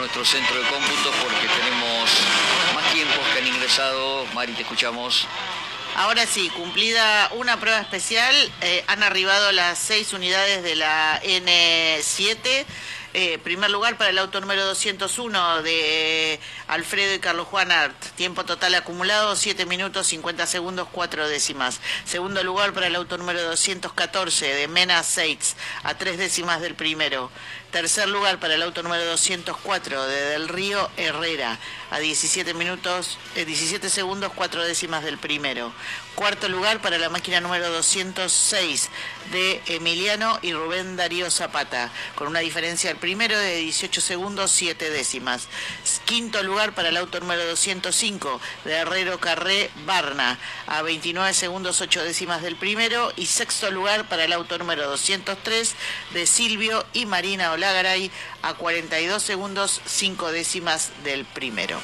nuestro centro de cómputo porque tenemos más tiempos que han ingresado. Mari, te escuchamos. Ahora sí, cumplida una prueba especial, han arribado las 6 unidades de la N7. Primer lugar para el auto número 201 de Alfredo y Carlos Juan Art. Tiempo total acumulado 7 minutos 50 segundos 4 décimas. Segundo lugar para el auto número 214 de Mena Seitz, a 3 décimas del primero. Tercer lugar para el auto número 204 de Del Río Herrera, a 17 segundos 4 décimas del primero. Cuarto lugar para la máquina número 206 de Emiliano y Rubén Darío Zapata, con una diferencia del primero de 18 segundos 7 décimas. Quinto lugar para el auto número 205 de Herrero Carré Barna, a 29 segundos 8 décimas del primero. Y sexto lugar para el auto número 203 de Silvio y Marina Olagaray, a 42 segundos 5 décimas del primero.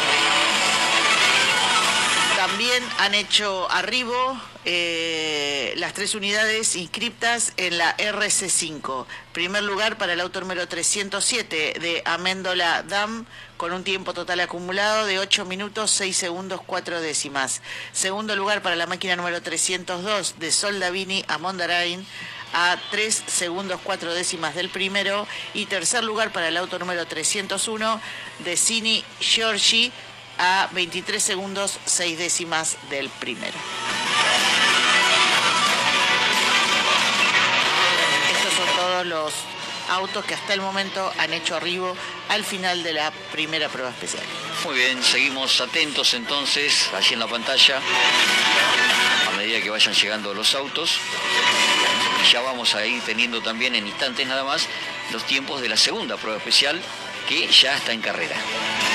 También han hecho arribo las 3 unidades inscriptas en la RC5. Primer lugar para el auto número 307 de Améndola Dam, con un tiempo total acumulado de 8 minutos 6 segundos 4 décimas. Segundo lugar para la máquina número 302 de Sol Davini Amondarain, a 3 segundos 4 décimas del primero. Y tercer lugar para el auto número 301 de Cini Giorgi, a 23 segundos 6 décimas del primero. Estos son todos los autos que hasta el momento han hecho arribo al final de la primera prueba especial. Muy bien, seguimos atentos entonces, allí en la pantalla, a medida que vayan llegando los autos. Y ya vamos a ir teniendo también en instantes nada más los tiempos de la segunda prueba especial, que ya está en carrera.